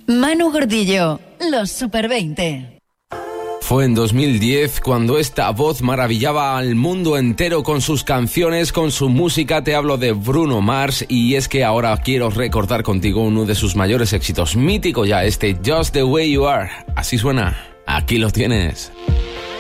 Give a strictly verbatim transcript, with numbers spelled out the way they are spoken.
Manu Gordillo, los Super veinte. Fue en dos mil diez cuando esta voz maravillaba al mundo entero con sus canciones, con su música. Te hablo de Bruno Mars y es que ahora quiero recordar contigo uno de sus mayores éxitos, mítico ya, este Just the Way You Are. Así suena, aquí lo tienes.